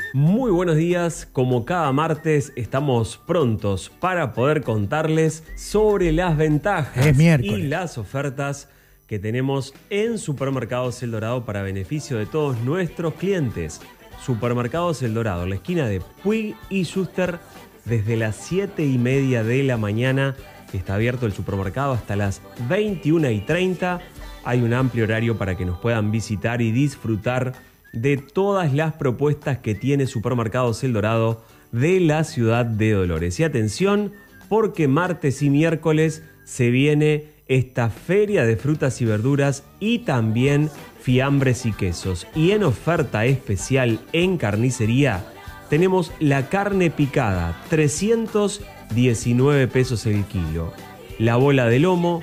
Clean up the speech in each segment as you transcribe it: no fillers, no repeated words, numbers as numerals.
Muy buenos días, como cada martes estamos prontos para poder contarles sobre las ventajas y las ofertas que tenemos en Supermercados El Dorado para beneficio de todos nuestros clientes. Supermercados El Dorado, en la esquina de Puig y Schuster, desde las 7:30 de la mañana está abierto el supermercado hasta las 21:30. Hay un amplio horario para que nos puedan visitar y disfrutar de todas las propuestas que tiene Supermercados El Dorado de la ciudad de Dolores. Y atención, porque martes y miércoles se viene esta feria de frutas y verduras y también fiambres y quesos. Y en oferta especial en carnicería tenemos la carne picada, 319 pesos el kilo. La bola de lomo,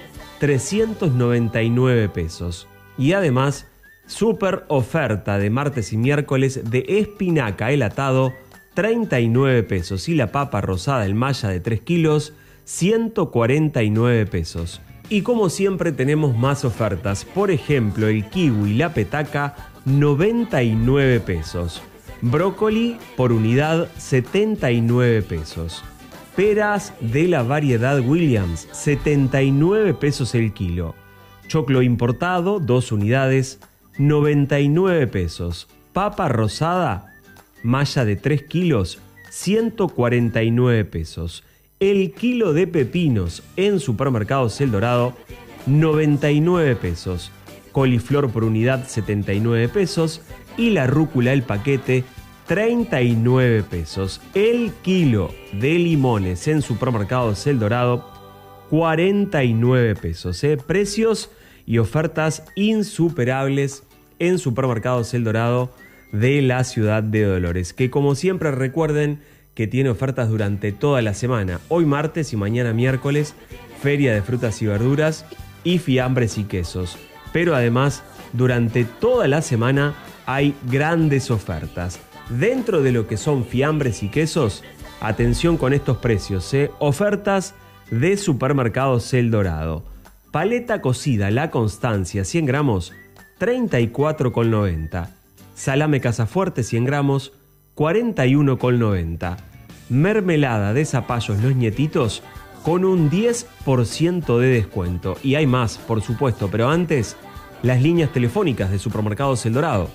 399 pesos. Y además, super oferta de martes y miércoles de espinaca el atado, 39 pesos. Y la papa rosada el malla de 3 kilos, 149 pesos. Y como siempre tenemos más ofertas. Por ejemplo, el kiwi y la petaca, 99 pesos. Brócoli por unidad, 79 pesos. Peras de la variedad Williams, 79 pesos el kilo. Choclo importado, 2 unidades, 99 pesos. Papa rosada, malla de 3 kilos, 149 pesos. El kilo de pepinos en Supermercados El Dorado, 99 pesos. Coliflor por unidad, 79 pesos. Y la rúcula, el paquete, 39 pesos. El kilo de limones en Supermercados El Dorado, 49 pesos. Precios y ofertas insuperables en Supermercados El Dorado de la ciudad de Dolores, que como siempre recuerden que tiene ofertas durante toda la semana. Hoy martes y mañana miércoles, feria de frutas y verduras y fiambres y quesos. Pero además, durante toda la semana hay grandes ofertas. Dentro de lo que son fiambres y quesos, atención con estos precios, ofertas de Supermercados El Dorado. Paleta cocida La Constancia, 100 gramos, 34,90. Salame Casafuerte, 100 gramos, 41,90. Mermelada de zapallos Los Nietitos con un 10% de descuento. Y hay más, por supuesto, pero antes, las líneas telefónicas de Supermercados El Dorado.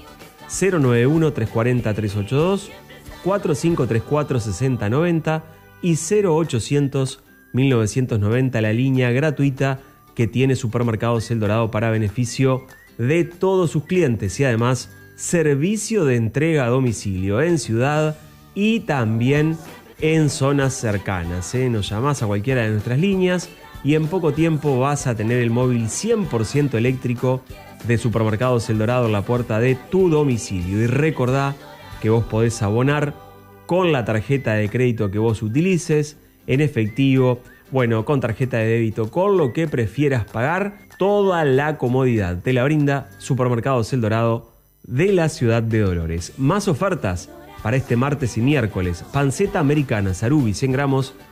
091-340-382, 4534-6090 y 0800-1990, la línea gratuita que tiene Supermercados El Dorado para beneficio de todos sus clientes. Y además, servicio de entrega a domicilio en ciudad y también en zonas cercanas. Nos llamás a cualquiera de nuestras líneas y en poco tiempo vas a tener el móvil 100% eléctrico de Supermercados El Dorado en la puerta de tu domicilio. Y recordá que vos podés abonar con la tarjeta de crédito que vos utilices, en efectivo, bueno, con tarjeta de débito, con lo que prefieras pagar. Toda la comodidad te la brinda Supermercados El Dorado de la ciudad de Dolores. Más ofertas para este martes y miércoles. Panceta americana Sarubi, 100 gramos,